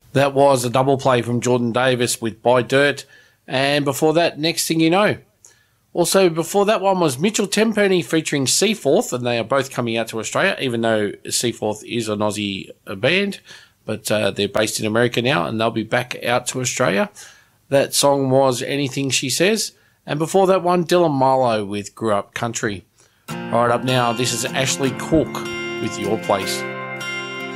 That was a double play from Jordan Davis with Buy Dirt. And before that, Next Thing You Know. Also, before that one was Mitchell Temperley featuring Seaforth, and they are both coming out to Australia, even though Seaforth is an Aussie band, but they're based in America now, and they'll be back out to Australia. That song was Anything She Says. And before that one, Dylan Marlowe with Grew Up Country. All right, up now, this is Ashley Cook with Your Place.